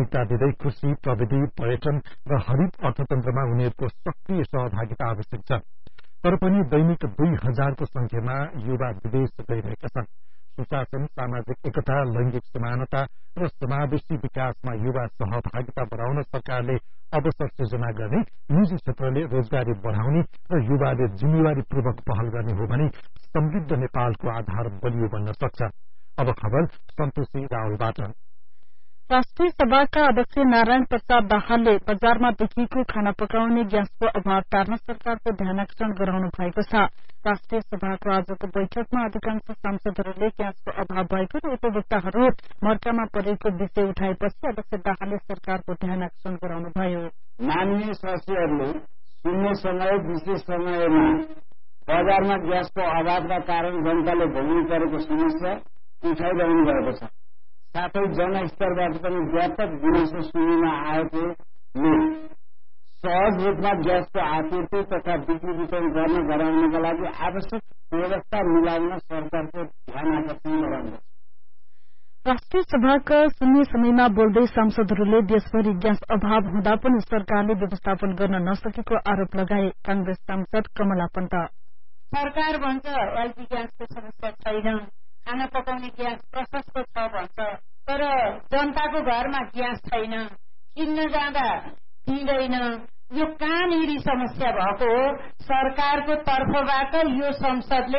प्राथमिकता दिँदै कृषि, प्रविधि, पर्यटन र हरित अर्थतन्त्रमा उनीहरूको सक्रिय सहभागिता आवश्यक छ। तर पनि दैनिक 2000 को संख्यामा युवा विदेश गइरहेका छन्। सुशासन, सामाजिक एकता, लैंगिक समानता र समावेशी विकासमा युवा सहभागिता बढाउन सरकारले अवसर सृजना गर्ने, निजी क्षेत्रले रोजगारी बढ़ाउने र युवाले जिम्मेवारीपूर्वक पहल गर्ने हो भने समृद्ध नेपालको आधार बलियो बन्न सक्छ। अब खबर सन्तोषी रावलबाट। राष्ट्रिय सभाका अध्यक्ष नारायण प्रसाद दाहालले बजारमा देखिएको खाना पकाउने ग्यासको अभाव टार्न सरकारको ध्यानाकर्षण गराउनु भएको छ। राष्ट्रिय सभाको आजको बैठकमा अधिकांश सांसदहरूले ग्यासको अभाव भएको र उपभोक्ताहरू मर्कामा परेको विषय उठाएपछि अध्यक्ष दाहालले सरकारको ध्यानाकर्षण गराउनुभयो। माननीय सदस्यहरूले शून्य समय, विशेष समयमा बजारमा ग्यासको अभावका कारण जनताले भोग्नु परेको समस्या उठाइरहनु भएको छ। साथै जनस्तरबाट पनि व्यापक गुनासो सुन्नमा आएकोले सहज रूपमा ग्यासको आपूर्ति तथा बिक्री वितरण गर्न गराउनका लागि आवश्यक व्यवस्था मिलाउन सरकारको ध्यान आकर्षण गराउँदछ। राष्ट्रिय सभाका शून्य समयमा बोल्दै सांसदहरूले देशभरि ग्यास अभाव हुँदा पनि सरकारले व्यवस्थापन गर्न नसकेको आरोप लगाए। कांग्रेस सांसद कमला पन्त सरकार भन्छ एलपी ग्यासको समस्या छैन, खाना पकाउने ग्यास प्रशस्त छ भन्छ, तर जनताको घरमा ग्यास छैन, किन्न जाँदा दिँदैन। यो कहाँनिर समस्या भएको हो? सरकारको तर्फबाट यो संसदले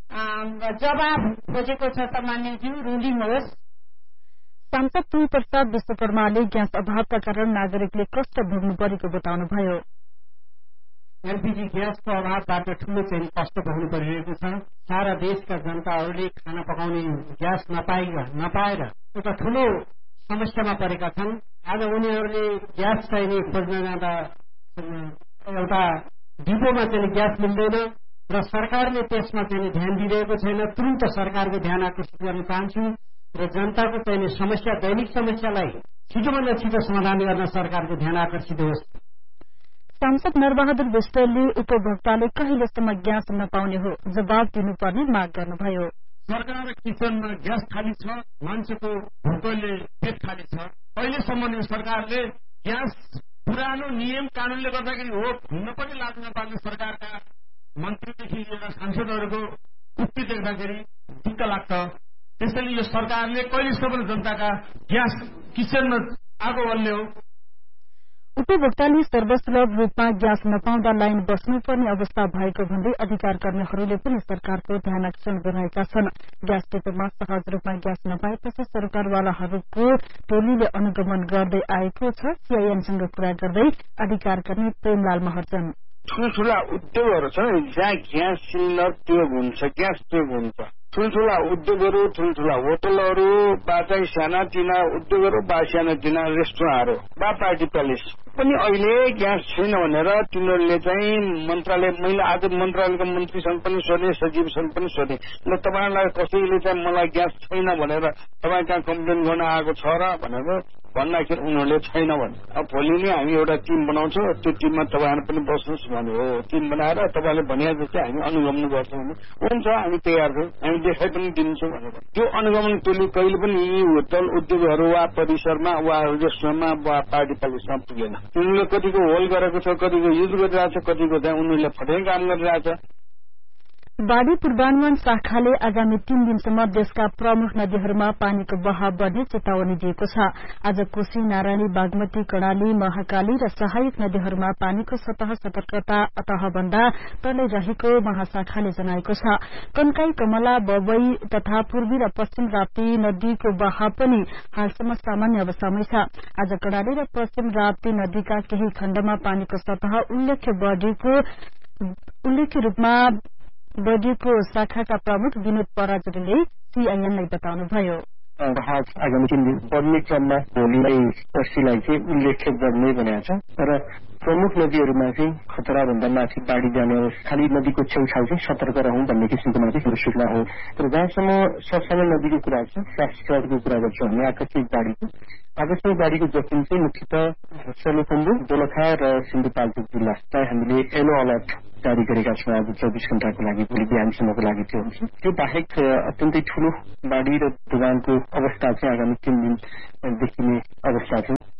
जवाब खोजेको छ। सामान्यज्यू रुलिङ होस्। सांसद तुल प्रसाद विश्वकर्माले ग्यास अभावका कारण नागरिकले कष्ट भोग्नु परेको बताउनुभयो। एलपीजी ग्यासको अभावबाट ठूलो चाहिँ कष्ट भोग्नु परिरहेको छ। सारा देशका जनताहरूले खाना पकाउने ग्यास नपाएर एउटा ठूलो समस्यामा परेका छन्। आज उनीहरूले ग्यास चाहिने खोज्न जाँदा एउटा डिपोमा चाहिँ ग्यास मिल्दैन र सरकारले त्यसमा चाहिँ ध्यान दिइरहेको छैन। तुरन्त सरकारको ध्यान आकर्षित गर्न चाहन्छु र जनताको चाहिने समस्या, दैनिक समस्यालाई छिटोभन्दा छिटो समाधान गर्न सरकारको ध्यान आकर्षित होस्। सांसद नरबहादुर विष्टले उपभोक्ताले कहिलेसम्म ग्यास नपाउने हो जवाब दिनुपर्ने माग गर्नुभयो। सरकार किचनमा ग्यास खाली छ, मान्छेको भोकले पेट खाली छ। अहिलेसम्म सरकारले ग्यास पुरानो नियम कानूनले गर्दाखेरि हो हुन पनि लाग्न पार्ने सरकारका मन्त्रीदेखि लिएर सांसदहरूको उक्ति देख्दाखेरि दुःख लाग्छ। त्यसैले यो सरकारले कहिलेसम्म जनताका ग्यास किचनमा आगो बल्ने हो? उपभोक्ताले सर्वसुलभ रूपमा ग्यास नपाउँदा लाइन बस्नुपर्ने अवस्था भएको भन्दै अधिकार कर्मीहरूले पनि सरकारको ध्यानाकर्षण गराएका छन्। ग्यास डिपोमा सहज रूपमा ग्यास नपाएपछि सरकारवालाहरूको टोलीले अनुगमन गर्दै आएको छ। सीआईएनसँग कुरा गर्दै अधिकार कर्मी प्रेमलाल महर्जन ठूला उद्योगहरू छ जहाँ ग्यास सिलिन्डर ट्युब हुन्छ, ग्यास ट्युब हुन्छ। ठूल्ठूला उद्योगहरू, ठूल्ठूला होटलहरू बा चाहिँ सानातिना उद्योगहरू बा सानातिना रेस्टुरेन्टहरू बा पार्टी प्यालेस पनि अहिले ग्यास छैन भनेर तिनीहरूले चाहिँ मैले आज मन्त्रालयका मन्त्रीसँग पनि सोधे, सचिवसँग पनि सोधे, ल तपाईँलाई कसैले चाहिँ मलाई ग्यास छैन भनेर तपाईँ कहाँ कम्प्लेन गर्न आएको छ र भनेर भन्दाखेरि उनीहरूले छैन भने अब भोलि नै हामी एउटा टिम बनाउँछौँ, त्यो टिममा तपाईँहरू पनि बस्नुहोस् भन्यो। हो टिम बनाएर तपाईँले भने जस्तै हामी अनुगमन गर्छौँ भने हुन्छ, हामी तयार छौँ, हामी देखाइ पनि दिन्छौँ भनेर त्यो अनुगमन टोली कहिले पनि यी होटल उद्योगहरू वा परिसरमा वा रेस्टुरेन्टमा वा पार्टी प्यालेसमा पुगेन। उनीहरूले कतिको होल गरेको छ, कतिको युज गरिरहेछ, कतिको चाहिँ उनीहरूले फटाइ काम गरिरहेछ। बाढ़ी पूर्वानुमान शाखाले आगामी 3 दिनसम्म देशका प्रमुख नदीहरूमा पानीको बहाव बढ्ने चेतावनी दिएको छ। आज कोशी, नारायणी, बागमती, कर्णाली, महाकाली र सहायक नदीहरूमा पानीको सतह सतर्कता अतहभन्दा तलै रहेको महाशाखाले जनाएको छ। कन्काई, कमला, बबई तथा पूर्वी र पश्चिम राप्ती नदीको बहाव पनि हालसम्म सामान्य अवस्थामै छ। आज कर्णाली र पश्चिम राप्ती नदीका केही खण्डमा पानीको सतह उल्लेख्य रूपमा बढेको शाखाका प्रमुख विनोद पराजुलीले सीआईएनलाई बताउनुभयो। आगामी 3 दिन बढ्ने क्रममा भोलि नै पर्सिलाई चाहिँ उल्लेख्य गर्ने भनेको छ। तर प्रमुख नदीहरूमा चाहिँ खतरा भन्दा माथि बाढ़ी जाने खाली नदीको छेउछाउ चाहिँ सतर्क रहौं भन्ने किसिमको मात्रै सूचना हो। तर जहाँसम्म ससानो नदीको कुरा छ, फ्ल्यासको कुरा गर्छौँ हामी आकस्मिक बाढ़ीको जोखिम चाहिँ मुख्यतः सोलुखुम्बु, दोलखा र सिन्धुपाल्चोक जिल्लालाई हामीले येलो अलर्ट जारी गरेका छौँ आज 24 घण्टाको लागि, भोलि बिहानसम्मको लागि त्यो हुन्छ। त्यो बाहेक अत्यन्तै ठूलो बाढ़ी र डुबानको अवस्था चाहिँ आगामी 3 दिन देखिने अवस्था छ।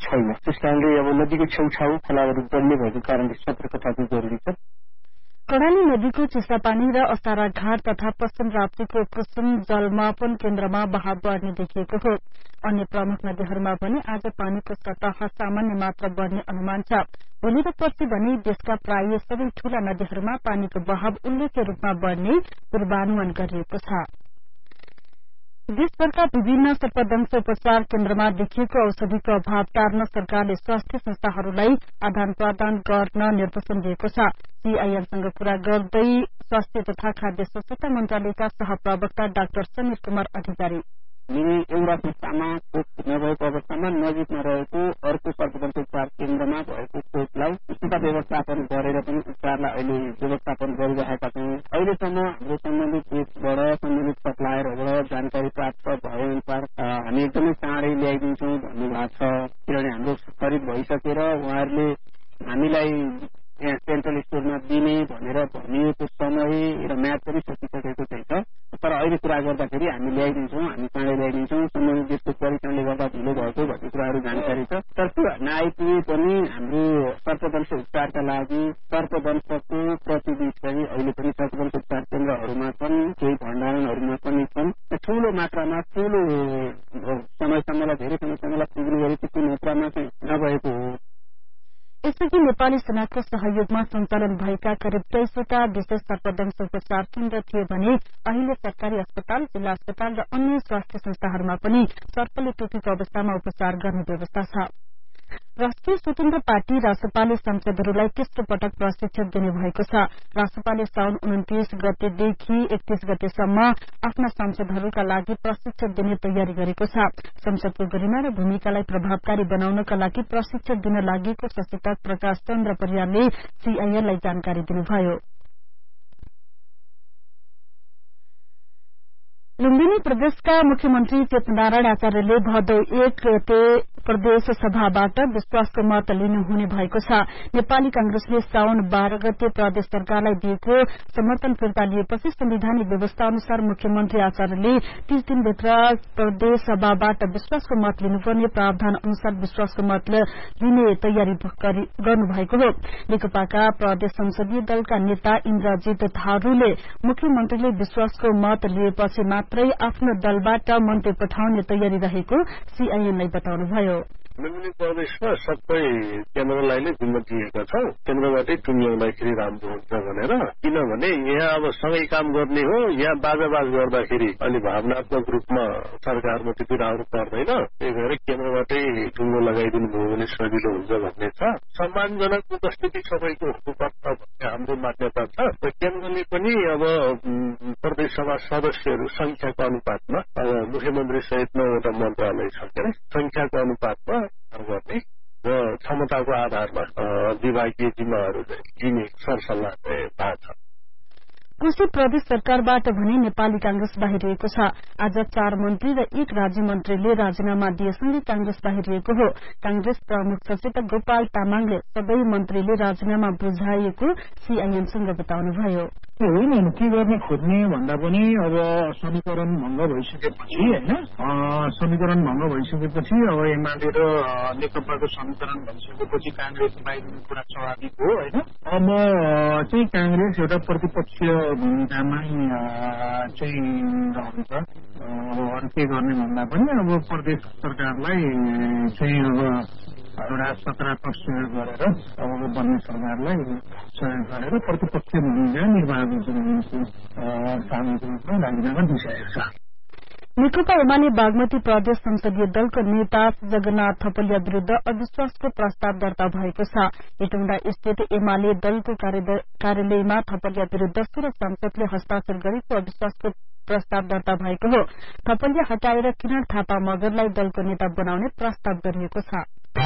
त्यस कारणले अब नदीको छेउछाउ खोलाहरू बढ्ने भएको कारणले सतर्कता चाहिँ जरुरी छ। कर्णाली नदीको चिसापानी र असारा घाट तथा पश्चिम राप्तीको कुसुम जलमापन केन्द्रमा बहाव बढ्ने देखिएको हो। अन्य प्रमुख नदीहरूमा भने आज पानीको सतह सामान्य मात्रा बढ्ने अनुमान छ। भोलि र पर्सि भने देशका प्राय सबै ठूला नदीहरूमा पानीको बहाव उल्लेख्य रूपमा बढ्ने पूर्वानुमान गरिएको छ। देशभरका विभिन्न सर्पदंश उपचार केन्द्रमा देखिएको औषधिको अभाव टार्न सरकारले स्वास्थ्य संस्थाहरूलाई आदान प्रदान गर्न निर्देशन दिएको छ। सीआईएमसँग कुरा गर्दै स्वास्थ्य तथा खाद्य स्वच्छता मन्त्रालयका सहप्रवक्ता डाक्टर समीर कुमार अधिकारी एउटा संस्थामा खोप नभएको अवस्थामा नजिकमा रहेको अर्को सर्पदंश उपचार केन्द्रमा भएको खोपलाई उचित व्यवस्थापन गरेर पनि उपचारलाई अहिले व्यवस्थापन गरिरहेका छौं। अहिलेसम्म हाम्रो सम्बन्धित देशबाट सम्बन्धित सप्लायरहरूबाट जानकारी प्राप्त भए अनुसार हामी एकदमै चाँडै ल्याइदिन्छौँ भन्नुभएको छ। किनभने हाम्रो खरिद भइसकेर उहाँहरूले हामीलाई सेन्ट्रल स्टोरमा दिने भनेर भनिएको समय र म्याच पनि सकिसकेको छैन। तर अहिले कुरा गर्दाखेरि हामी ल्याइदिन्छौँ, हामी चाँडै ल्याइदिन्छौँ। सम्बन्धित देशको परीक्षणले गर्दा ढिलो भएको भन्ने कुराहरू जानकारी छ। तर त्यो नआइपुगे पनि हाम्रो सर्पदंश उपचारका लागि सर्पदंशको प्रतिनिधि चाहिँ अहिले पनि सर्पदंश उपचार केन्द्रहरूमा छन्, केही भण्डारणहरूमा पनि छन्। ठूलो मात्रामा ठूलो समयसम्मलाई धेरै समयसम्मलाई पुग्ने गरी त्यति मात्रामा चाहिँ नभएको हो। यसअघि नेपाली सेनाको सहयोगमा सञ्चालन भएका करिब 23वटा विशेष सर्पदंश उपचार केन्द्र थिए भने अहिले सरकारी अस्पताल, जिल्ला अस्पताल र अन्य स्वास्थ्य संस्थाहरूमा पनि सर्पले टोकेको अवस्थामा उपचार गर्ने व्यवस्था छ। राष्ट्रिय स्वतन्त्र पार्टी रासपाले सांसदहरूलाई तेस्रो पटक प्रशिक्षण दिने भएको छ। रासपाले साउन 29 गतेदेखि 31 गतेसम्म आफ्ना सांसदहरूका लागि प्रशिक्षण दिने तयारी गरेको छ। संसदको गरिमा र भूमिकालाई प्रभावकारी बनाउनका लागि प्रशिक्षण दिन लागेको सचेतक प्रकाश चन्द्र परियारले सीआईएनलाई जानकारी दिनुभयो। लुम्बिनी प्रदेशका मुख्यमन्त्री चेतनारायण आचार्यले भदौ 1 गते प्रदेश सभाबाट विश्वासको मत लिनुहुने भएको छ। नेपाली कांग्रेसले साउन 12 गते प्रदेश सरकारलाई दिएको समर्थन फिर्ता लिएपछि संवैधानिक व्यवस्था अनुसार मुख्यमन्त्री आचार्यले 30 दिनभित्र प्रदेश सभाबाट विश्वासको मत लिनुपर्ने प्रावधान अनुसार विश्वासको मत लिने तयारी गर्नुभएको हो। नेकपाका प्रदेश संसदीय दलका नेता इन्द्रजित थारूले मुख्यमन्त्रीले विश्वासको मत लिएपछि मात्रै आफ्नो दलबाट मन्त्री पठाउने तयारी रहेको सीआईएनलाई बताउनुभयो। लुम्बिनी प्रदेशमा सबै केन्द्रलाई नै जिम्मा दिएका छौं। केन्द्रबाटै टुङ्ग्याउँदाखेरि राम्रो हुन्छ भनेर, किनभने यहाँ अब सँगै काम गर्ने हो। यहाँ बाजाबाज गर्दाखेरि अलि भावनात्मक रूपमा सरकारमा त्यति राम्रो पर्दैन। त्यही भएर केन्द्रबाटै टुङ्गो लगाइदिनु भयो भने सजिलो हुन्छ भन्ने छ। सम्मानजनक उपस्थिति सबैको हुनुपर्छ भन्ने हाम्रो मान्यता छ। केन्द्रले पनि अब प्रदेश सभा सदस्यहरू संख्याको अनुपातमा अब मुख्यमन्त्री सहित 9वटा मन्त्रालय छ के संख्याको अनुपातमा गर्ने र क्षमताको आधारमा विभागीय जिम्माहरू दिने सरसल्लाह भएको छ। कृषि प्रदेश सरकारबाट भने नेपाली कांग्रेस बाहिरिएको छ। आज 4 मन्त्री र 1 राज्य मन्त्रीले राजीनामा दिएसँगै कांग्रेस बाहिरिएको हो। कांग्रेस प्रमुख सचेतक गोपाल तामाङले सबै मन्त्रीले राजीनामा बुझाएको सीआईएमसँग बताउनुभयो। होइन, के गर्ने खोज्ने भन्दा पनि अब समीकरण भंग भइसकेपछि होइन, समीकरण भंग भइसकेपछि अब एमाले र नेकपाको समीकरण भइसकेपछि कांग्रेस बाहिरिने कुरा स्वाभाविक हो होइन। अब चाहिँ कांग्रेस एउटा प्रतिपक्षीय भूमिकामा चाहिँ रहन्छ। अरू के गर्ने भन्दा पनि अब प्रदेश सरकारलाई चाहिँ अब एउटा सकारात्मक सहयोग गरेर अब बन्ने सरकारलाई सहयोग गरेर प्रतिपक्षीय भूमिका निर्वाह गर्ने सामूहिक रूपमा राजीनामा दिइसकेको छ। नेकपा एमाले बागमती प्रदेश संसदीय दलको नेता जगन्नाथ थपलिया विरूद्ध अविश्वासको प्रस्ताव दर्ता भएको छ। हेटौँडा स्थित एमाले दलको कार्यालयमा थपलिया विरूद्ध 16 सांसदले हस्ताक्षर गरेको अविश्वासको प्रस्ताव दर्ता भएको हो। थपलिया हटाएर किरण थापा मगरलाई दलको नेता बनाउने प्रस्ताव गरिएको छ।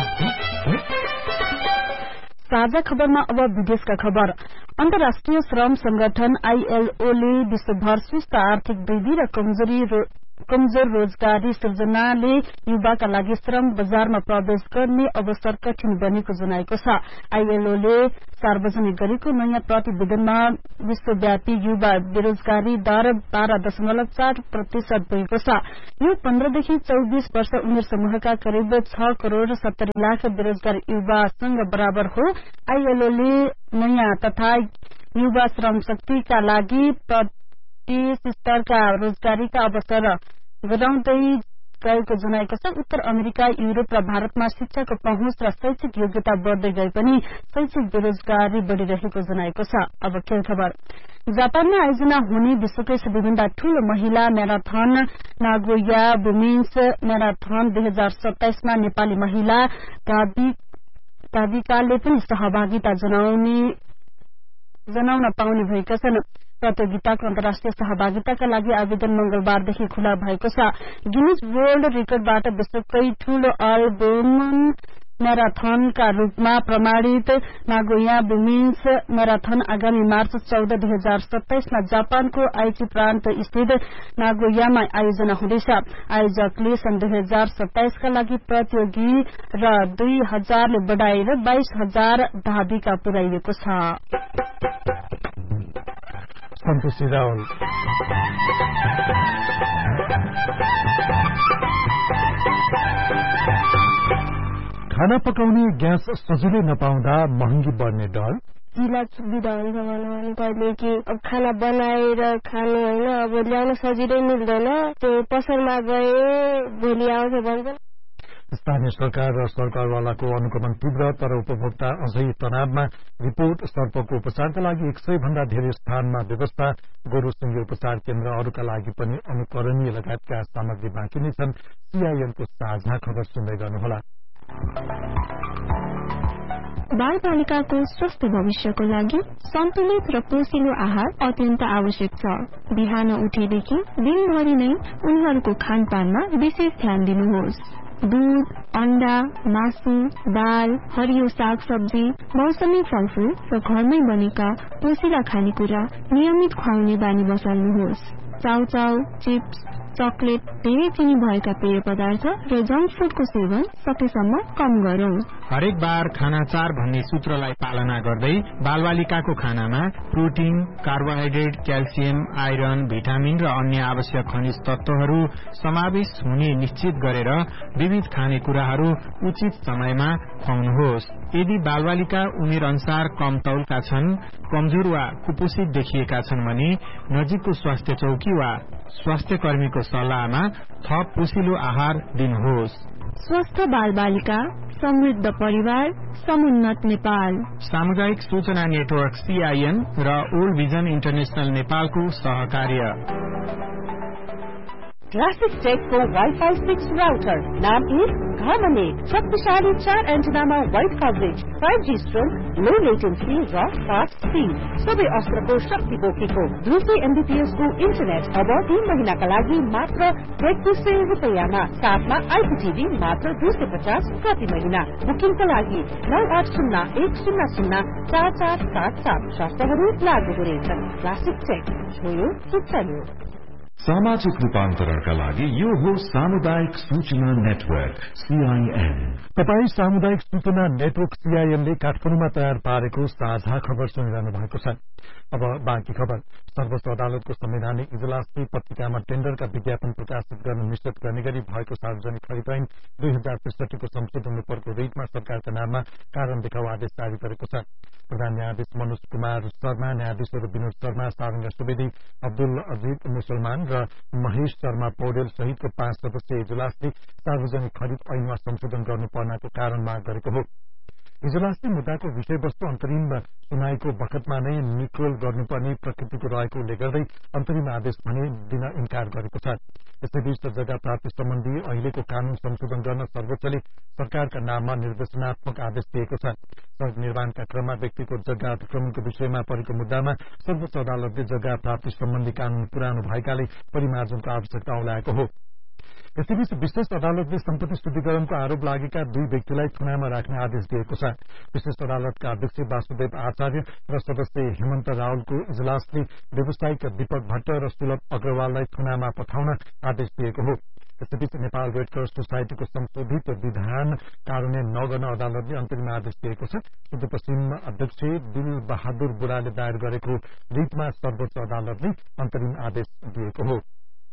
साझा खबरमा अब विदेशका खबर। अन्तर्राष्ट्रिय श्रम संगठन आईएलओ ले विश्वभर सुस्त आर्थिक वृद्धि र कमजोरी कमजोर रोजगारी सृजनाले युवाका लागि श्रम बजारमा प्रवेश गर्ने अवसर कठिन बनेको जनाएको छ। आईएलओले सार्वजनिक गरेको नयाँ प्रतिवेदनमा विश्वव्यापी युवा बेरोजगारी दर 12.4% भएको छ। यो 15 देखि 24 वर्ष उमेर समूहका करिब 6 करोड़ 70 लाख बेरोजगार युवासँग बराबर हो। आईएलओले नयाँ तथा युवा श्रम शक्तिका लागि स्तरका रोजगारीका अवसर गराउँदै गएको जनाएको छ। उत्तर अमेरिका, युरोप र भारतमा शिक्षाको पहुँच र शैक्षिक योग्यता बढ्दै गए पनि शैक्षिक बेरोजगारी बढ़िरहेको जनाएको छ। अब खेल खबर। जापानमा आयोजना हुने विश्वकै सबैभन्दा ठूलो महिला म्याराथन नागोया वुमेन्स म्याराथन 2027 मा नेपाली महिला गाविकाले पनि सहभागिता जनाउन पाउने भएका छन्। प्रतियोगिताको अन्तर्राष्ट्रिय सहभागिताका लागि आवेदन मंगलबारदेखि खुला भएको छ। गिनिज वर्ल्ड रेकर्डबाट विश्वकै ठूलो अल वुमेन म्याराथनका रूपमा प्रमाणित नागोया वुमेन्स म्याराथन आगामी मार्च 14, 2027 मा जापानको आइची प्रान्त स्थित नागोयामा आयोजना हुँदैछ। आयोजकले सन् 2027 का लागि प्रतियोगी र 2000 ले बढ़ाएर 22,000 धाविका पुर्याइएको छ। सन्तोषी रावल। खाना पकाउने ग्यास सजिलै नपाउँदा महँगी बढ्ने डर। जिल्ला सुविधा हुन्छ भन्नु पर्ने कि अब खाना बनाएर खानु होइन, अब ल्याउन सजिलै मिल्दैन। त्यो पसलमा गए भोलि आउँछ भन्छ। स्थानीय सरकार र सरकारवालाको अनुगमन तीव्र, तर उपभोक्ता अझै तनावमा। रिपोर्ट सर्पको उपचारका लागि 100 भन्दा धेरै स्थानमा व्यवस्था। गोरुसिंगे उपचार केन्द्रहरूका लागि पनि अनुकरणीय लगायतका सामग्री बाँकी नै छन्। सीआईएनको साझा खबर सुन्दै गर्नुहोला। बालबालिकाको स्वस्थ भविष्यको लागि सन्तुलित र पोषिलो आहार अत्यन्त आवश्यक छ। बिहान उठेदेखि दिनभरि नै उनीहरूको खानपानमा विशेष ध्यान दिनुहोस्। दूध, अण्डा, मासु, दाल, हरियो सागसब्जी, मौसमी फलफूल र घरमै बनेका पोषिला खानेकुरा नियमित खुवाउने बानी बसाल्नुहोस्। चाउचाउ, चिप्स, चकलेट, धेरै चिनी भएका पेय पदार्थ र जंक फूडको सेवन सकेसम्म कम गरौं। हरेक बार खाना 4 भन्ने सूत्रलाई पालना गर्दै बालबालिकाको खानामा protein, carbohydrate, calcium, iron, vitamin र अन्य आवश्यक खनिज तत्वहरू समावेश हुने निश्चित गरेर विविध खानेकुराहरू उचित समयमा खुवाउनुहोस्। यदि बालबालिका उमेर अनुसार कम तौलका छन्, कमजोर वा कुपोषित देखिएका छन् भने नजिकको स्वास्थ्य चौकी वा स्वास्थ्य कर्मीको सल्लाहमा थप पोषिलो आहार दिनुहोस्। स्वस्थ बालबालिका, समृद्ध परिवार, समुन्नत नेपाल। सामुदायिक सूचना नेटवर्क सीआईएन र ओल्ड भिजन इन्टरनेशनल नेपालको सहकार्य। क्लासिक टेकको वाइफाई 6 राउटर नाम 1 घरमा 1 शक्तिशाली 4 एन्टेनामा वाइड कभरेज, 5G स्ट्रोङ, लो लेटेन्सी र फास्ट स्पिड, सबै अस्त्रको शक्ति बोकेको 200 Mbps को इन्टरनेट अब 3 महिनाका लागि मात्र 3300 रुपैयाँमा। साथमा आइपीटीभी मात्र 250 प्रति महिना। बुकिङका लागि 9801004477 शर्तहरू लागू हुनेछन्। क्लासिक टेक छोयो चल्यो। सामाजिक रूपान्तरणका लागि यो हो सामुदायिक सूचना नेटवर्क सीआईएन। तपाई सामुदायिक सूचना नेटवर्क सीआईएनले काठमाडौँमा तयार पारेको साझा खबर सुनिरहनु भएको छ। अब बाँकी खबर। सर्वोच्च अदालतको संवैधानिक इजलासले पत्रिकामा टेन्डरका विज्ञापन प्रकाशित गर्न निषेध गर्ने गरी भएको सार्वजनिक खरिद ऐन 2063 को संशोधन उपरको रिटमा सरकारका नाममा कारण देखाउ आदेश जारी गरेको छ। प्रधान न्यायाधीश मनोज कुमार शर्मा, न्यायाधीशहरू विनोद शर्मा, सारंगा सुवेदी, अब्दुल अजीज मुसलमान र महेश शर्मा पौडेल सहितको 5 सदस्यीय इजलासले सार्वजनिक खरिद ऐनमा संशोधन गर्नुपर्नको कारण माग गरेको हो। इजलासले मुद्दाको विषयवस्तु अन्तरिम सुनाईको बखतमा नै निकोल गर्नुपर्ने प्रकृतिको रहेको उल्लेख गर्दै अन्तरिम आदेश भने दिन इन्कार गरेको छ। यसैबीच जग्गा प्राप्ति सम्बन्धी अहिलेको कानून संशोधन गर्न सर्वोच्चले सरकारका नाममा निर्देशनात्मक आदेश दिएको छ। सड़क निर्माणका क्रममा व्यक्तिको जग्गा अतिक्रमणको विषयमा परेको मुद्दामा सर्वोच्च अदालतले जग्गा प्राप्ति सम्बन्धी कानून पुरानो भएकाले परिमार्जनको आवश्यकता औल्याएको हो। यसैबीच विशेष अदालतले सम्पत्ति शुद्धिकरणको आरोप लागेका 2 व्यक्तिलाई थुनामा राख्ने आदेश दिएको छ। विशेष अदालतका अध्यक्ष वासुदेव आचार्य र सदस्य हेमन्त रावलको इजलासले व्यावसायिक दीपक भट्ट र सुलभ अग्रवाललाई थुनामा पठाउन आदेश दिएको हो। यसैबीच नेपाल रेड क्रस सोसाइटीको संशोधित विधान कार्यान्वयन नगर्न अदालतले अन्तरिम आदेश दिएको छ। सुदूरपश्चिम अध्यक्ष दिल बहादुर बुढाले दायर गरेको रिटमा सर्वोच्च अदालतले अन्तरिम आदेश दिएको हो।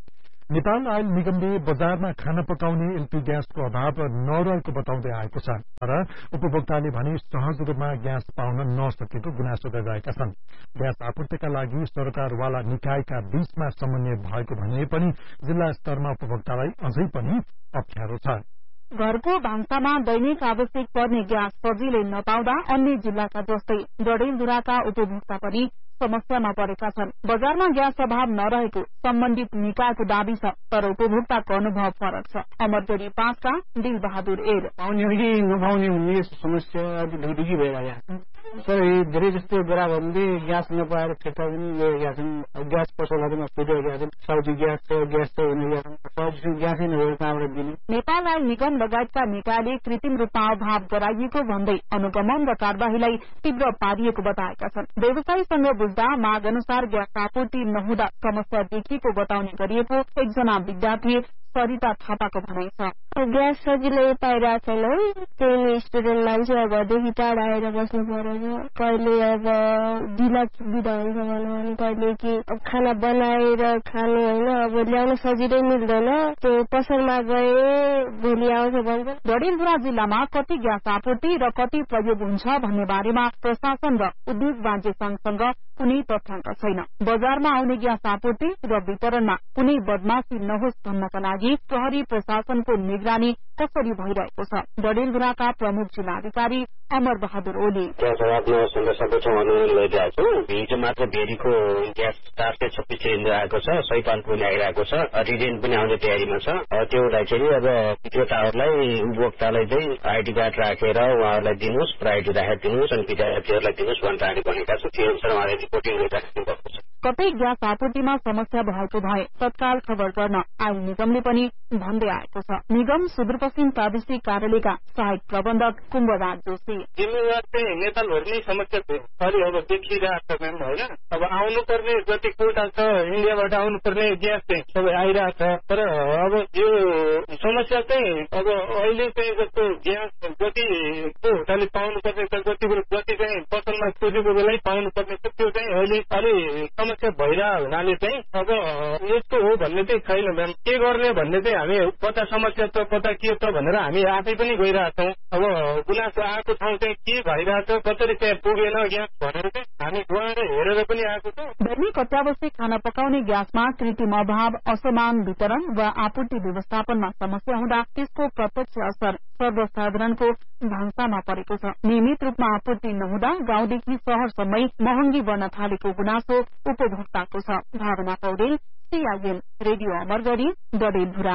नेपाल आयल निगमले बजारमा खाना पकाउने एलपी ग्यासको अभाव नरहेको बताउँदै आएको छ, तर उपभोक्ताले भने सहज रूपमा ग्यास पाउन नसकेको गुनासो गरिरहेका छन्। ग्यास आपूर्तिका लागि सरकारवाला निकायका बीचमा समन्वय भएको भने पनि जिल्ला स्तरमा उपभोक्तालाई अझै पनि अप्ठ्यारो छ। घरको भान्सामा दैनिक आवश्यक पर्ने ग्यास सजिलै नपाउँदा अन्य जिल्लाका जस्तै डडेलधुराका उपभोक्ता पनि समस्यामा परेका छन्। बजारमा ग्यास अभाव नरहेको सम्बन्धित निकायको दावी छ, तर उपभोक्ताको अनुभव फरक छ। अमरगढी 5 का दिल बहादुर एर पाउने कि नपाउने भन्ने समस्या ढुकढुकी भइरहेको छ। सर धेरै जस्तो ग्राहकहरूले ग्यास नपाएर फिर्ता पनि गरेका छन्। ग्यास पसलहरूमा फुटेका छन्। साउदी ग्यास छ भनेर ग्यासै नभएर कहाँबाट दिने। नेपाल आयल निगम लगायतका निकायले कृत्रिम रूपमा अभाव गराइएको भन्दै अनुगमन र कार्यवाहीलाई तीव्र पारिएको बताएका छन्। व्यवसायीसँग बुझ्दा माग अनुसार ग्यास आपूर्ति नहुँदा समस्या देखिएको बताउने गरिएको एकजना विद्यार्थी सरिता थापाको भनाइ छ। ग्यास सजिलै पाइरहेको छैनौं। त्यही स्टुडेन्ट मान्छे घरदेखि टाढा आएर बस्नु परेछ। कहिले अब ढिला सुविधा हुन्छ भने कहिले कि खाना बनाएर खानु होइन, अब ल्याउन सजिलै मिल्दैन। त्यो पसलमा गए भोलि आउँछ भन्छ। डडेलधुरा जिल्लामा कति ग्यास आपूर्ति र कति प्रयोग हुन्छ भन्ने बारेमा प्रशासन र उद्योग वाणिज्य संघसँग कुनै तथ्याङ्क छैन। बजारमा आउने ग्यास आपूर्ति र वितरणमा कुनै बदमाशी नहोस् भन्नका लागि प्रहरी प्रशासनको निगरानी कसरी भइरहेको छ। डडेलधुराका प्रमुख जिल्लाधिकारी अमर बहादुर ओली ग्यास अभाव सर्वप्रथम अनुमोदन गरिरहेको छौँ। हिजो मात्र भेरीको ग्यास 426 सिलिन्डर आएको छ, 100 पाउन्ड पनि आइरहेको छ। रिटेन पनि आउने तयारीमा छ। त्यो हुँदाखेरि अब विक्रेताहरूलाई उपभोक्तालाई चाहिँ आइडी कार्ड राखेर उहाँहरूलाई दिनुहोस्, प्रायोरिटी राखेर दिनुहोस् अनि विद्यार्थीहरूलाई दिनुहोस् भनेर हामीले भनेका छौँ। त्यो अनुसार उहाँले रिपोर्टिङ गरिराख्नु भएको छ। कतै ग्यास आपूर्तिमा समस्या भएको भए तत्काल खबर गर्न आयल निगमले पनि भन्दै आएको छ। निगम सुदूरपश्चिम प्रादेशिक कार्यालयका सहायक प्रबन्धक कुम्भराज जोशी जिम्मेवार चाहिँ नेपालभरि नै समस्या अहिले अब देखिरहेको छ मैम होइन। अब आउनुपर्ने जति कोटा छ इन्डियाबाट आउनुपर्ने ग्यास चाहिँ सबै आइरहेको छ। तर अब यो समस्या चाहिँ अब अहिले चाहिँ जस्तो ग्यास जति होटलले पाउनुपर्ने छ, जति चाहिँ पसलमा खोजेको बेलै पाउनुपर्ने छ, त्यो चाहिँ अहिले अलि समस्या भइरहेको हुनाले चाहिँ अब यस्तो हो भन्ने चाहिँ छैन म्याम। के गर्ने भन्ने चाहिँ हामी कता समस्या छ कता के छ भनेर हामी आफै पनि गइरहेको छौँ। अब गुनासो आएको ठाउँ चाहिँ के भइरहेछ, कसरी चाहिँ पुगेन ग्यास भनेर चाहिँ हामी गएर हेरेर पनि आएको छौँ। दैनिक अत्यावश्यक खाना पकाउने ग्यासमा कृत्रिम अभाव, असमान वितरण वा आपूर्ति व्यवस्थापनमा समस्या हुँदा त्यसको प्रत्यक्ष असर सर्वसाधारणको भान्सामा परेको छ। नियमित रूपमा आपूर्ति नहुँदा गाउँदेखि शहरसम्मै महँगी बढ्न थालेको गुनासो उपभोक्ताको छ। भावना पौडेल, सीआईएन रेडियो अमरगढी, डडेलधुरा।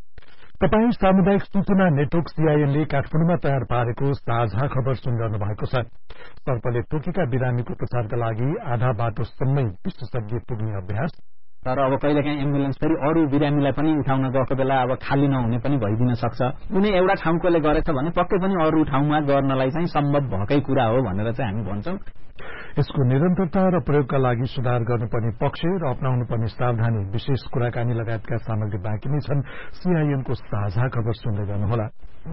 तपाईँ सामुदायिक सूचना नेटवर्क सीआईएनले काठमाडौँमा तयार पारेको साझा खबर सुनिरहनु भएको छ। सर्पले टोकेका बिरामीको उपचारका लागि आधा बाटोसम्मै विशेषज्ञ पुग्ने अभ्यास। तर अब कहिलेकाहीँ एम्बुलेन्स फेरि अरू बिरामीलाई पनि उठाउन गएको बेला अब खाली नहुने पनि भइदिन सक्छ। कुनै एउटा ठाउँकोले गरेछ भने पक्कै पनि अरू ठाउँमा गर्नलाई चाहिँ सम्भव भएकै कुरा हो भनेर चाहिँ हामी भन्छौँ। यसको निरन्तरता र प्रयोगका लागि सुधार गर्नुपर्ने पक्ष र अपनाउनुपर्ने सावधानी, विशेष कुराकानी लगायतका सामग्री बाँकी नै छन्। सीआईएनको साझा खबर सुन्दै गर्नुहोला।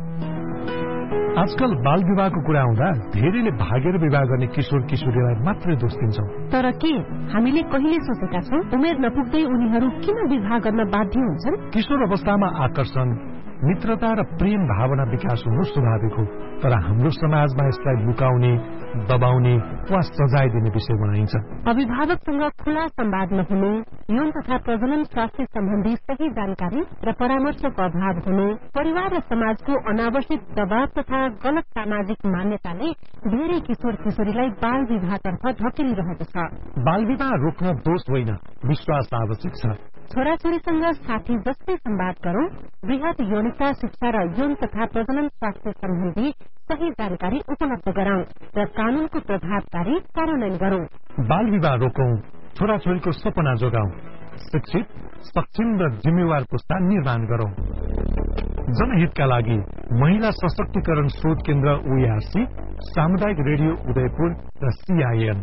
आजकल बाल विवाहको कुरा आउँदा धेरैले भागेर विवाह गर्ने किशोर किशोरीलाई मात्रै दोष दिन्छौं। तर के हामीले कहिले सोचेका छौं उमेर नपुग्दै उनीहरू किन विवाह गर्न बाध्य हुन्छन्? किशोर अवस्थामा आकर्षण, मित्रता र प्रेम भावना विकास हुनु स्वाभाविक हो, तर हाम्रो समाजमा यसलाई लुकाउने, दबाउने वा सजाय दिने विषय बनाइन्छ। अभिभावकसँग खुला संवाद नहुनु, यौन तथा प्रजनन स्वास्थ्य सम्बन्धी सही जानकारी र परामर्शको अभाव हुनु, परिवार र समाजको अनावश्यक दबाव तथा गलत सामाजिक मान्यताले धेरै किशोर किशोरीलाई बाल विवाहतर्फ धकेलिरहेको छ। बाल विवाह रोक्न दोष होइन, विश्वास आवश्यक छ। छोराछोरीसँग साथी जस्तै संवाद गरौं, वृहत यौनिकता शिक्षा र यौन तथा प्रजनन स्वास्थ्य सम्बन्धी सही जानकारी उपलब्ध गराउँ र कानूनको प्रभावकारी कार्यान्वयन गरौं। बाल विवाह रोकौं, छोराछोरीको सपना जोगाउँ। शिक्षित, सक्षम र जिम्मेवार पुस्ता निर्माण गरौं। जनहितका लागि महिला सशक्तिकरण शोध केन्द्र ओएआरसी, सामुदायिक रेडियो उदयपुर र CIN।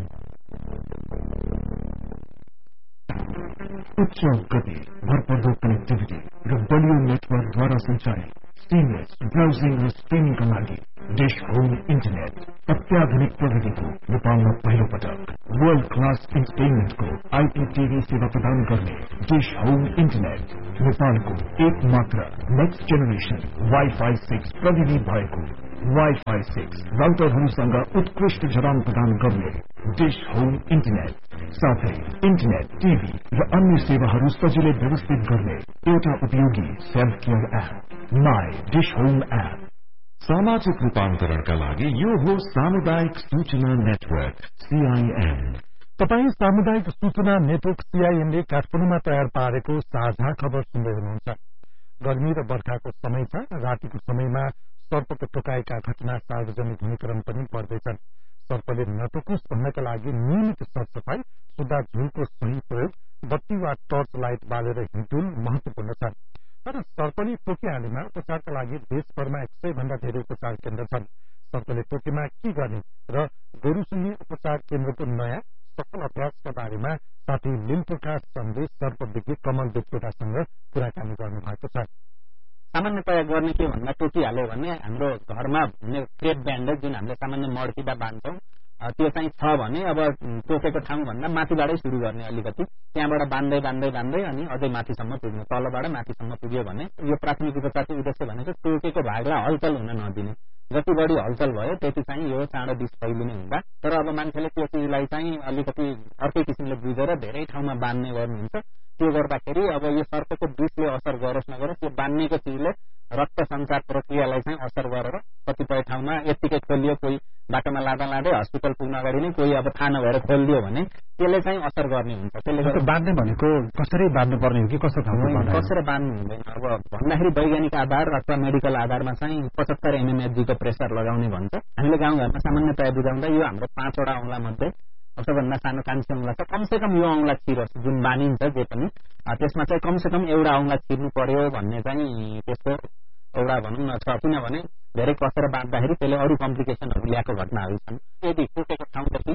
उच्च गति, भरपर्दो कनेक्टिभिटी र बलियो नेटवर्कद्वारा सञ्चालित सीमलेस ब्राउजिङ र स्ट्रिमिङका लागि डिश होम इन्टरनेट अत्याधुनिक प्रविधिको नेपालमा पहिलो पटक वर्ल्ड क्लास इन्टरटेनमेन्टको IPTV सेवा प्रदान गर्ने डिश होम इन्टरनेट नेपालको एक मात्र नेक्स्ट जेनेरेसन Wi-Fi 6 प्रविधि भएको Wi-Fi 6 राउटरहरूसँग उत्कृष्ट जडान प्रदान गर्ने डिश होम इन्टरनेट साथै इन्टरनेट, टिभी र अन्य सेवाहरू सजिलै व्यवस्थित गर्ने एउटा उपयोगी self care app my dish home app. सामाजिक रूपान्तरणका लागि यो हो सामुदायिक सूचना नेटवर्क CIN। तपाई सामुदायिक सूचना नेटवर्क CIN ले काठमाडौँमा तयार पारेको साझा खबर सुन्दै हुनुहुन्छ। गर्मी र बर्खाको समय छ। रातिको समयमा सर्पको टोकाएका घटना सार्वजनिक हुने क्रम पनि बढ्दैछन्। सर्पले नटोकोस् भन्नका लागि नियमित सरसफाई, सुधा झुलको सही प्रयोग, बत्ती वा टर्च लाइट बालेर हिँडुल महत्वपूर्ण छ। तर सर्पले टोकिहालेमा उपचारका लागि देशभरमा 100 भन्दा धेरै उपचार केन्द्र छन्। सर्पले टोकेमा के गर्ने र गोरुसुन्नी उपचार केन्द्रको नयाँ सफल अभ्यासका बारेमा साथी लिम्फोका सन्देश सर्प विज्ञ कमल देवकोटासँग कुराकानी गर्नु भएको छ। सामान्यतया गर्ने के भन्दा टोकिहाल्यो भने हाम्रो घरमा हुने क्रेप ब्यान्डेज जुन हामीले सामान्य मर्किँदा बाँध्छौं त्यो चाहिँ छ भने अब टोकेको ठाउँ भन्दा माथिबाटै सुरु गर्ने, अलिकति त्यहाँबाट बाँध्दै बाँध्दै बाँध्दै अनि अझै माथिसम्म पुग्ने, तलबाट माथिसम्म पुग्यो भने यो प्राथमिक उपचारको उद्देश्य भनेको टोकेको भागलाई हलचल हुन नदिने। जति बढी हलचल भयो त्यति चाहिँ यो चाँडो विष फैलिने हुन्छ। तर अब मान्छेले त्यो चिजलाई चाहिँ अलिकति अर्कै किसिमले बुझेर धेरै ठाउँमा बाँध्ने गर्नुहुन्छ। त्यो गर्दाखेरि अब यो सर्पको विषले असर गरोस् नगरोस् यो बाँध्नेको चिजले रक्त सञ्चार प्रक्रियालाई चाहिँ असर गरेर कतिपय ठाउँमा यत्तिकै खोलियो, कोही बाटोमा लाँदा लाँदै हस्पिटल पुग्न अगाडि नै कोही अब थाहा नभएर खोलिदियो भने त्यसले चाहिँ असर गर्ने हुन्छ। त्यसले गर्दा बाँध्ने भनेको कसरी बाँध्नु पर्ने हो कि कस्तो खालको कसरी बाँध्नु हुँदैन। अब भन्दाखेरि वैज्ञानिक आधार अथवा मेडिकल आधारमा चाहिँ 75 mmHg को प्रेसर लगाउने भन्छ। हामीले गाउँघरमा सामान्यतया बुझाउँदा यो हाम्रो 5 वटा औँला मध्ये सबभन्दा सानो कान्छी औँला छ, कमसेकम यो औँला छिरोस् जुन बानिन्छ जे पनि त्यसमा चाहिँ कमसेकम एउटा औँला छिर्नु पर्यो भन्ने चाहिँ त्यसको एउटा भनौँ न छ। किनभने धेरै कसेर बाँध्दाखेरि त्यसले अरू कम्प्लिकेसनहरू ल्याएको घटनाहरू छन्। यदि टोकेको ठाउँदेखि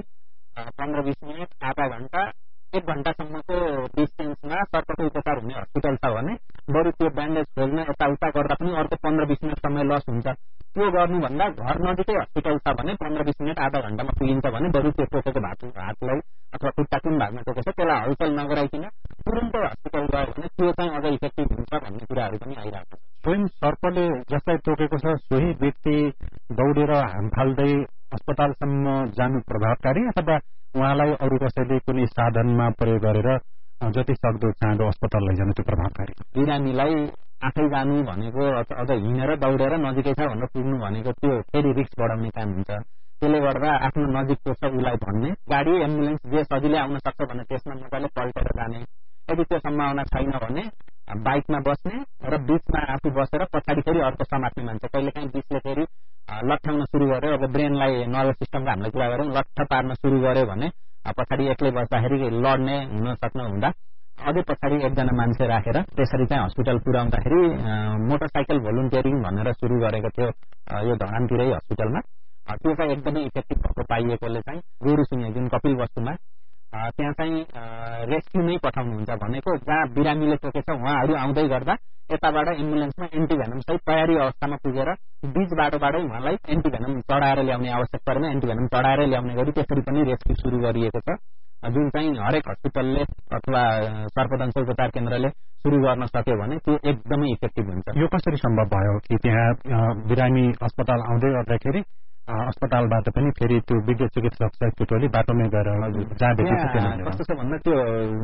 15-20 मिनट, आधा घण्टा, 1 घण्टासम्मको डिस्टेन्समा सर्पको उपचार हुने हस्पिटल छ भने बरु त्यो ब्यान्डेज खोल्न यताउता गर्दा पनि अर्को 15-20 मिनट समय लस हुन्छ। त्यो गर्नुभन्दा घर नजिकै हस्पिटल छ भने 15-20 मिनट, आधा घण्टामा पुगिन्छ भने बरु त्यो टोकेको हातलाई अथवा खुट्टा कुन भागमा टोकेको छ त्यसलाई हलचल नगराइकन तुरुन्तै हस्पिटल गयो भने त्यो चाहिँ अझ इफेक्टिभ हुन्छ भन्ने कुराहरू पनि आइरहेको छ। स्वयं सर्पले जसलाई टोकेको छ सोही व्यक्ति दौडेर हाम फाल्दै अस्पतालसम्म जानु प्रभावकारी अथवा उहाँलाई अरू कसैले कुनै साधनमा प्रयोग गरेर जति सक्दो चाँडो अस्पताल लैजानु त्यो प्रभावकारी? बिरामीलाई आफै जानु भनेको अझ हिँडेर दौडेर नजिकै छ भनेर पुग्नु भनेको त्यो फेरि रिस्क बढाउने काम हुन्छ। त्यसले गर्दा आफ्नो नजिकको छ उसलाई भन्ने, गाडी एम्बुलेन्स जे सजिलै आउन सक्छ भने त्यसमा मजाले पल्टेर जाने। यदि त्यो सम्भावना छैन भने बाइकमा बस्ने र बीचमा आफू बसेर पछाडि फेरि अर्को समात्ने मान्छे। कहिलेकाहीँ बीचले फेरि लट्ठाउन सुरु गर्यो, अब ब्रेनलाई नर्भस सिस्टमको हामीले कुरा गरौँ, लट्ठ पार्न सुरु गर्यो भने पछाडि एक्लै बस्दाखेरि लड्ने हुन सक्नु हुँदा अझै पछाडि एकजना मान्छे राखेर त्यसरी चाहिँ हस्पिटल पुर्याउँदाखेरि मोटरसाइकल भोलुन्टियरिङ भनेर सुरु गरेको थियो यो धरानतिरै हस्पिटलमा। त्यो चाहिँ एकदमै इफेक्टिभ भएको पाइएकोले चाहिँ गोरुसुन्नी जुन कपिल वस्तुमा त्यहाँ चाहिँ रेस्क्यु नै पठाउनुहुन्छ भनेको जहाँ बिरामीले टोकेछ उहाँहरू आउँदै गर्दा यताबाट एम्बुलेन्समा एन्टिभेनम सहित तयारी अवस्थामा पुगेर बीच बाटोबाटै उहाँलाई एन्टिभेनम चढाएर ल्याउने आवश्यक परेमा एन्टिभेनम चढाएर ल्याउने गरी त्यसरी पनि रेस्क्यु सुरु गरिएको छ, जुन चाहिँ हरेक हस्पिटलले अथवा सर्पदंश उपचार केन्द्रले सुरु गर्न सक्यो भने त्यो एकदमै इफेक्टिभ हुन्छ। यो कसरी सम्भव भयो कि त्यहाँ बिरामी अस्पताल आउँदै गर्दाखेरि अस्पतालबाट पनि फेरि त्यो विज्ञ चिकित्सक सहितको टोली बाटोमै गएर जहाँ भेटिन्छ कस्तो छ भन्दा त्यो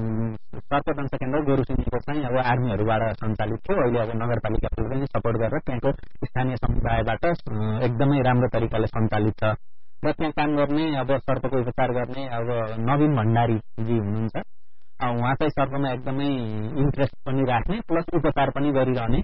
सर्पदंश केन्द्र गोरुसुन्नीको चाहिँ अब आर्मीहरूबाट सञ्चालित थियो। अहिले अब नगरपालिकाले पनि सपोर्ट गरेर त्यहाँको स्थानीय समुदायबाट एकदमै राम्रो तरिकाले सञ्चालित छ र त्यहाँ काम गर्ने अब सर्पको उपचार गर्ने अब नवीन भण्डारीजी हुनुहुन्छ। उहाँ चाहिँ सर्पमा एकदमै इन्ट्रेस्ट पनि राख्ने प्लस उपचार पनि गरिरहने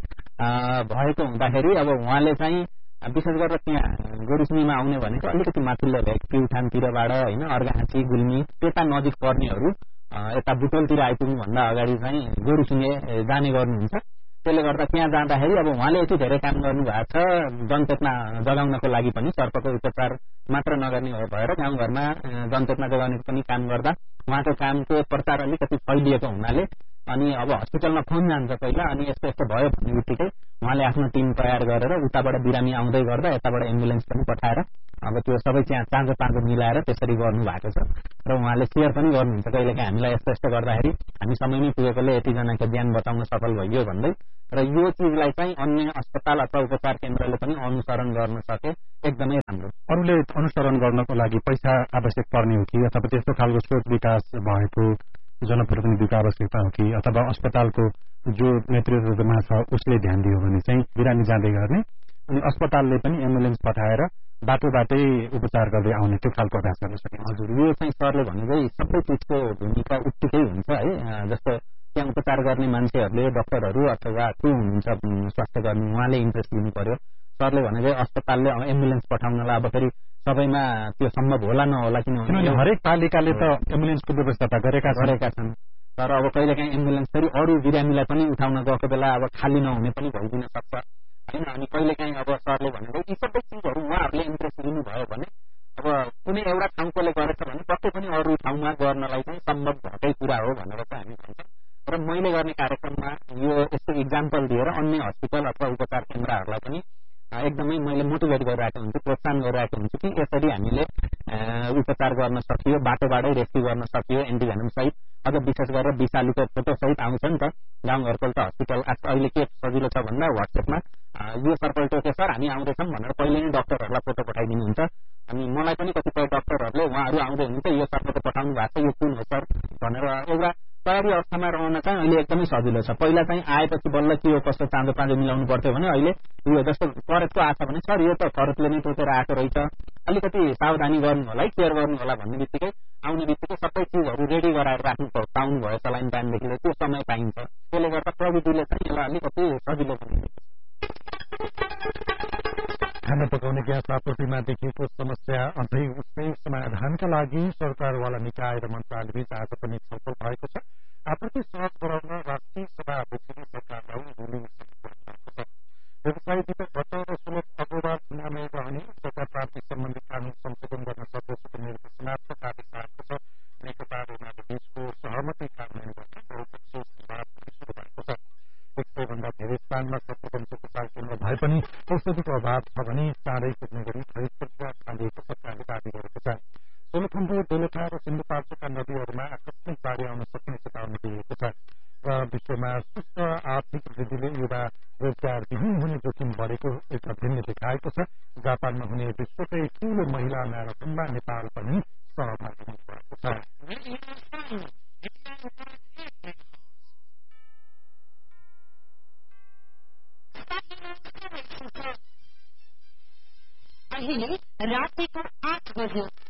भएको हुँदाखेरि अब उहाँले चाहिँ विशेष गरेर त्यहाँ गोरुसुन्नीमा आउने भनेको अलिकति माथिल्लो भेग प्युठानतिरबाट होइन अर्घाहाँची गुल्मी त्यता नजिक पर्नेहरू यता बुटोलतिर आइपुग्नुभन्दा अगाडि चाहिँ गोरुसिङे जाने गर्नुहुन्छ। त्यसले गर्दा त्यहाँ जाँदाखेरि अब उहाँले यति धेरै काम गर्नु भएको छ जनचेतना जगाउनको लागि पनि सर्पको उपचार मात्र नगर्ने भएर गाउँघरमा जनचेतना जगाउनेको पनि काम गर्दा उहाँको कामको प्रचार अलिकति फैलिएको हुनाले अनि अब हस्पिटलमा फोन जान्छ पहिला अनि यस्तो यस्तो भयो भन्ने बित्तिकै उहाँले आफ्नो टिम तयार गरेर उताबाट बिरामी आउँदै गर्दा यताबाट एम्बुलेन्स पनि पठाएर अब त्यो सबै त्यहाँ चाँजो पाँजो मिलाएर त्यसरी गर्नु भएको छ र उहाँले सेयर पनि गर्नुहुन्छ कहिलेकाहीँ हामीलाई यस्तो यस्तो गर्दाखेरि हामी समयमै पुगेकोले यतिजनाको ज्यान बचाउन सफल भइयो भन्दै र यो चिजलाई चाहिँ अन्य अस्पताल अथवा उपचार केन्द्रले पनि अनुसरण गर्न सके एकदमै राम्रो। अरूले अनुसरण गर्नको लागि पैसा आवश्यक पर्ने हो कि अथवा त्यस्तो खालको सोच विकास भएको जनप्रतिनिधिको आवश्यकता हो कि अथवा अस्पतालको जो नेतृत्वमा छ उसले ध्यान दियो भने चाहिँ बिरामी जाँदै गर्ने अनि अस्पतालले पनि एम्बुलेन्स पठाएर बाटोबाटै उपचार गर्दै आउने त्यो खालको अभ्यास गर्न सकिन्छ। हजुर यो चाहिँ सरले भनेकै सबै चिजको भूमिका उत्तिकै हुन्छ है। जस्तो त्यहाँ उपचार गर्ने मान्छेहरूले डाक्टरहरू अथवा को हुनुहुन्छ स्वास्थ्यकर्मी उहाँले इन्ट्रेस्ट लिनु पर्यो। सरले भनेकै अस्पतालले एम्बुलेन्स पठाउनलाई अब फेरि सबैमा त्यो सम्भव होला नहोला किनभने हरेक पालिकाले त एम्बुलेन्सको व्यवस्था गरेका छन् तर अब कहिलेकाहीँ एम्बुलेन्स फेरि अरू बिरामीलाई पनि उठाउन गएको बेला अब खाली नहुने पनि भइदिन सक्छ होइन। अनि कहिलेकाहीँ अब सरले भनेको यी सबै चिजहरू उहाँहरूले इन्ट्रेस्ट लिनुभयो भने अब कुनै एउटा ठाउँकोले गरेछ भने पक्कै पनि अरू ठाउँमा गर्नलाई चाहिँ सम्भव भएकै कुरा हो भनेर चाहिँ हामी भन्छौँ। र मैले गर्ने कार्यक्रममा यो यस्तो इक्जाम्पल दिएर अन्य हस्पिटल अथवा उपचार केन्द्रहरूलाई पनि एकदमै मैले मोटिभेट गरिरहेको हुन्छु प्रोत्साहन गरिरहेको हुन्छु कि यसरी हामीले उपचार गर्न सकियो बाटोबाटै रेस्क्यु गर्न सकियो एन्टिभेनम सहित अझ विशेष गरेर विषालुको फोटो सहित आउँछ नि त गाउँघरको त हस्पिटल अहिले के सजिलो छ भन्दा वाट्सएपमा यो सर्पल टोके सर हामी आउँदैछौँ भनेर पहिले नै डाक्टरहरूलाई फोटो पठाइदिनुहुन्छ अनि मलाई पनि कतिपय डाक्टरहरूले उहाँहरू आउँदै हुनुहुन्छ यो सर्पको पठाउनु भएको छ यो कुन हो सर भनेर एउटा तयारी अवस्थामा रहन चाहिँ अहिले एकदमै सजिलो छ। पहिला चाहिँ आएपछि बल्ल के हो कस्तो चाँजो पाँजो मिलाउनु पर्थ्यो भने अहिले यो जस्तो करेक्टको आछ भने सर यो त खरतले नै टोकेर आएको रहेछ अलिकति सावधानी गर्नु होला है केयर गर्नु होला भन्ने बित्तिकै आउने बित्तिकै सबै चिजहरू रेडी गराएर राख्नु पाउनु भयो सलाइन पानीदेखि त्यो समय पाइन्छ। त्यसले गर्दा प्रविधिले चाहिँ यसलाई अलिकति सजिलो बनाइदिन्छ। खाना पकाउने ग्यास आपूर्तिमा देखिएको समस्या अझै उसकै समाधानका लागि सरकारवाला निकाय र मन्त्रालयबीच आज पनि छलफल भएको छ। आपूर्ति सहज गराउन राष्ट्रिय सभाभित्र सरकारलाई व्यवसायी दीपक भट्ट र सुलभ अग्रवाल चुनावमा रहने सरकार प्राप्ति सम्बन्धी कानून संशोधन गर्न सर्वोच्च निर्वाचन कार्य भएको छ। नेकपा र एमाले बीचको सहमति कार्यान्वयन गर्न बहुपक्षीय संवाद शुरू भएको छ। 100 भन्दा धेरै स्थानमा सत्तावनको उपचार केन्द्र भए पनि औषधिको अभाव छ भने चाँडै पुग्ने गरी खरिद प्रक्रिया थालिएको सरकारले दावी गरेको छ। सोलुखुम्बु दोलखा र सिन्धुपाल्चोकका नदीहरूमा आकस्मिक बाढी आउन सक्ने चेतावनी दिएको छ र विश्वमा सुस्त आर्थिक वृद्धिले युवा रोजगारविहीन हुने जोखिम बढेको एक अध्ययनले देखाएको छ। जापानमा हुने विश्वकै ठूलो महिला म्याराथनमा नेपाल पनि सहभागी हुनुभएको छ। अहिले रातिको 8 बज्यो।